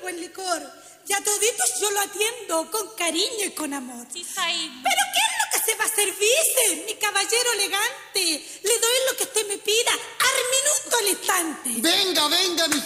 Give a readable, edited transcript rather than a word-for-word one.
buen licor. Y a toditos yo lo atiendo con cariño y con amor. Sí, Said. ¿Pero qué es lo que se va a servir, mi caballero elegante? Le doy lo que usted me pida, al minuto, al instante. Venga, mi